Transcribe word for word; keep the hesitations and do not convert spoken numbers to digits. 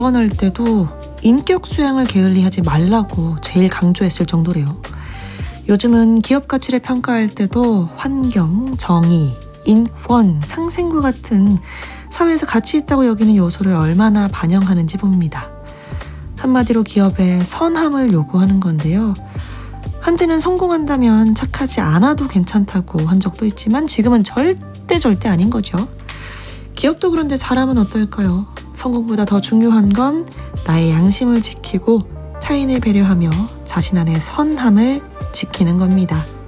원할 때도 인격 수양을 게을리하지 말라고 제일 강조했을 정도래요. 요즘은 기업 가치를 평가할 때도 환경, 정의, 인권, 상생과 같은 사회에서 가치 있다고 여기는 요소를 얼마나 반영하는지 봅니다. 한마디로 기업의 선함을 요구하는 건데요. 한때는 성공한다면 착하지 않아도 괜찮다고 한 적도 있지만 지금은 절대 절대 아닌 거죠. 기업도 그런데 사람은 어떨까요? 성공보다 더 중요한 건 나의 양심을 지키고 타인을 배려하며 자신 안의 선함을 지키는 겁니다.